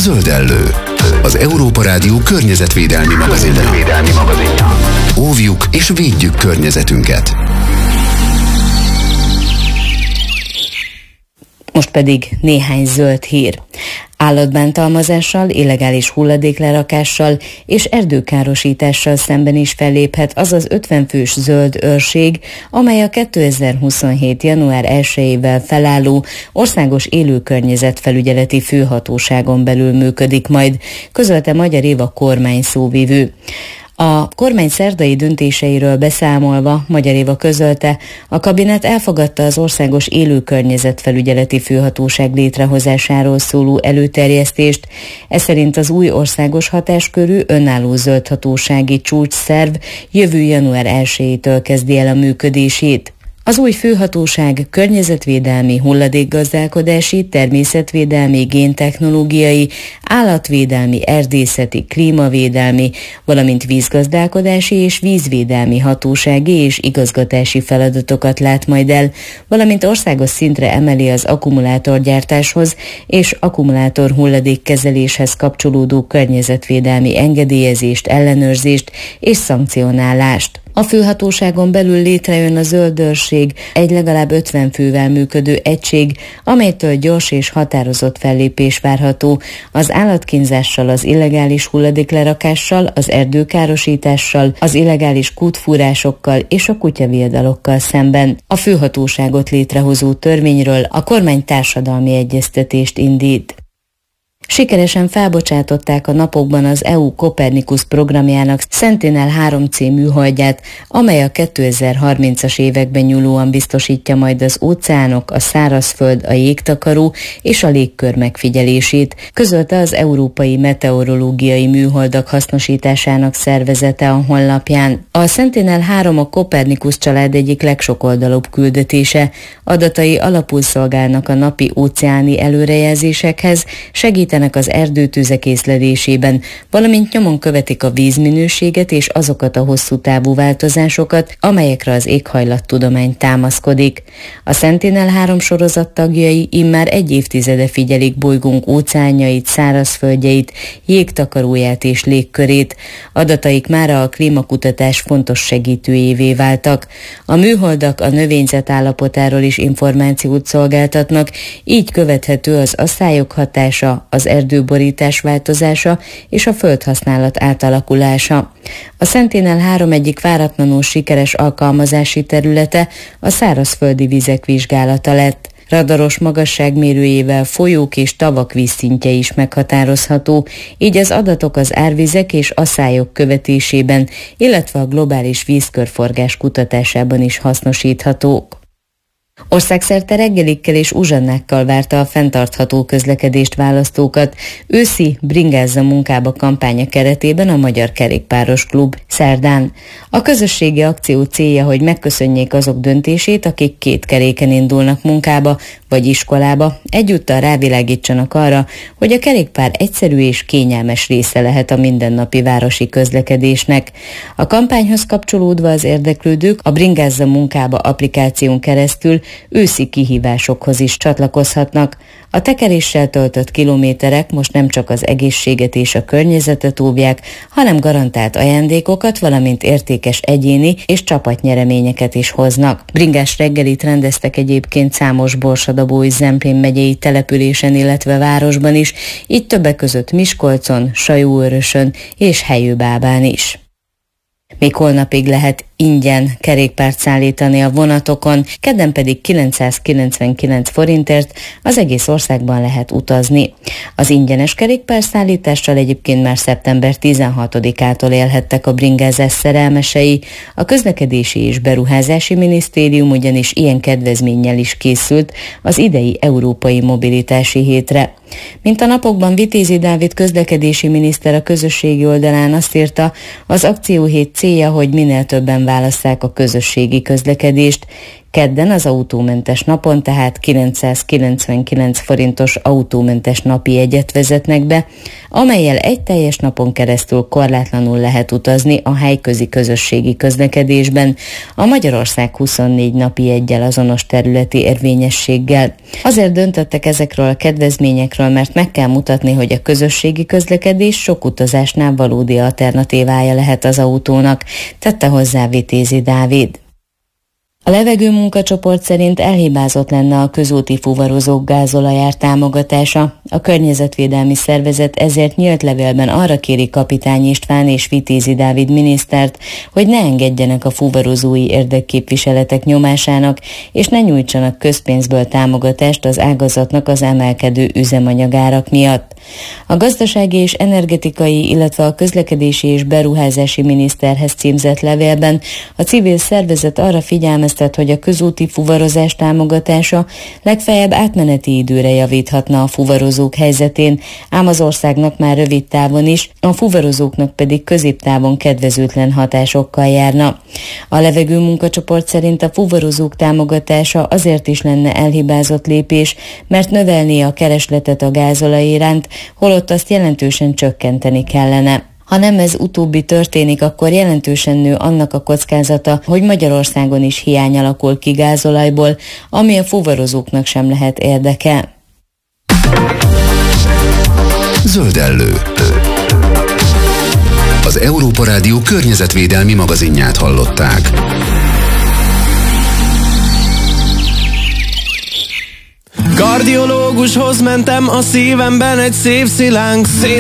Zöldellő, az Európa Rádió környezetvédelmi magazinja. Óvjuk és védjük környezetünket. Most pedig néhány zöld hír. Állatbántalmazással, illegális hulladéklerakással és erdőkárosítással szemben is felléphet az az 50 fős zöld őrség, amely a 2027. január 1-ével felálló Országos Élőkörnyezetfelügyeleti Főhatóságon belül működik majd, közölte Magyar Éva kormány szóvivő. A kormány szerdai döntéseiről beszámolva Magyar Éva közölte, a kabinet elfogadta az Országos Élőkörnyezetfelügyeleti Főhatóság létrehozásáról szóló előterjesztést. Ez szerint az új országos hatáskörű önálló zöldhatósági csúcsszerv jövő január 1-től kezdi el a működését. Az új főhatóság környezetvédelmi, hulladékgazdálkodási, természetvédelmi, géntechnológiai, állatvédelmi, erdészeti, klímavédelmi, valamint vízgazdálkodási és vízvédelmi hatósági és igazgatási feladatokat lát majd el, valamint országos szintre emeli az akkumulátorgyártáshoz és akkumulátor hulladékkezeléshez kapcsolódó környezetvédelmi engedélyezést, ellenőrzést és szankcionálást. A főhatóságon belül létrejön a zöld őrség, egy legalább 50 fővel működő egység, amelytől gyors és határozott fellépés várható az állatkínzással, az illegális hulladéklerakással, az erdőkárosítással, az illegális kútfúrásokkal és a kutyaviadalokkal szemben. A főhatóságot létrehozó törvényről a kormány társadalmi egyeztetést indít. Sikeresen felbocsátották a napokban az EU Copernicus programjának Sentinel-3 C műholdját, amely a 2030-as években nyúlóan biztosítja majd az óceánok, a szárazföld, a jégtakaró és a légkör megfigyelését, közölte az Európai Meteorológiai Műholdak Hasznosításának Szervezete a honlapján. A Sentinel-3 a Copernicus család egyik legsokoldalúbb küldetése. Adatai alapul szolgálnak a napi óceáni előrejelzésekhez, segítenek az erdőtüzek észlelésében, valamint nyomon követik a vízminőséget és azokat a hosszú távú változásokat, amelyekre az éghajlattudomány támaszkodik. A Sentinel-3 sorozat tagjai immár egy évtizede figyelik bolygónk óceánjait, szárazföldjeit, jégtakaróját és légkörét. Adataik mára a klímakutatás fontos segítőjévé váltak. A műholdak a növényzet állapotáról is információt szolgáltatnak, így követhető az asszályok hatása, az erdőborítás változása és a földhasználat átalakulása. A Sentinel-3 egyik váratlanul sikeres alkalmazási területe a szárazföldi vizek vizsgálata lett. Radaros magasságmérőjével folyók és tavak vízszintje is meghatározható, így az adatok az árvizek és asszályok követésében, illetve a globális vízkörforgás kutatásában is hasznosíthatók. Országszerte reggelikkel és uzsannákkal várta a fenntartható közlekedést választókat őszi Bringázza munkába kampánya keretében a Magyar Kerékpáros Klub szerdán. A közösségi akció célja, hogy megköszönjék azok döntését, akik két keréken indulnak munkába vagy iskolába, egyúttal rávilágítsanak arra, hogy a kerékpár egyszerű és kényelmes része lehet a mindennapi városi közlekedésnek. A kampányhoz kapcsolódva az érdeklődők a Bringázza munkába applikáción keresztül őszi kihívásokhoz is csatlakozhatnak. A tekeréssel töltött kilométerek most nem csak az egészséget és a környezetet óvják, hanem garantált ajándékokat, valamint értékes egyéni és csapatnyereményeket is hoznak. Bringás reggelit rendeztek egyébként számos Borsadabó és Zemplén megyei településen, illetve városban is, így többek között Miskolcon, Sajóörösön és Helyőbábán is. Még holnapig lehet ingyen kerékpárt szállítani a vonatokon, kedden pedig 999 forintért az egész országban lehet utazni. Az ingyenes kerékpárszállítással egyébként már szeptember 16-ától élhettek a bringázás szerelmesei. A Közlekedési és Beruházási Minisztérium ugyanis ilyen kedvezménnyel is készült az idei Európai Mobilitási Hétre. Mint a napokban Vitézi Dávid közlekedési miniszter a közösségi oldalán azt írta, az akcióhét célja, hogy minél többen válasszák a közösségi közlekedést. Kedden az autómentes napon tehát 999 forintos autómentes napi jegyet vezetnek be, amellyel egy teljes napon keresztül korlátlanul lehet utazni a helyközi közösségi közlekedésben, a Magyarország 24 napi jeggyel azonos területi érvényességgel. Azért döntöttek ezekről a kedvezményekről, mert meg kell mutatni, hogy a közösségi közlekedés sok utazásnál valódi alternatívája lehet az autónak, tette hozzá Vitézi Dávid. A levegő munkacsoport szerint elhibázott lenne a közúti fuvarozók gázolajár támogatása. A környezetvédelmi szervezet ezért nyílt levélben arra kéri Kapitány István és Vitézi Dávid minisztert, hogy ne engedjenek a fuvarozói érdekképviseletek nyomásának, és ne nyújtsanak közpénzből támogatást az ágazatnak az emelkedő üzemanyagárak miatt. A gazdasági és energetikai, illetve a közlekedési és beruházási miniszterhez címzett levélben a civil szervezet arra figyelmeztet, hogy a közúti fuvarozás támogatása legfeljebb átmeneti időre javíthatna a fuvarozók helyzetén, ám az országnak már rövid távon is, a fuvarozóknak pedig középtávon kedvezőtlen hatásokkal járna. A levegő munkacsoport szerint a fuvarozók támogatása azért is lenne elhibázott lépés, mert növelné a keresletet a gázolaj iránt, holott azt jelentősen csökkenteni kellene. Ha nem ez utóbbi történik, akkor jelentősen nő annak a kockázata, hogy Magyarországon is hiány alakul ki gázolajból, ami a fuvarozóknak sem lehet érdeke. Zöldellő. Az Európa Rádió környezetvédelmi magazinját hallották. Kardiológushoz mentem, a szívemben egy szép szilánk szét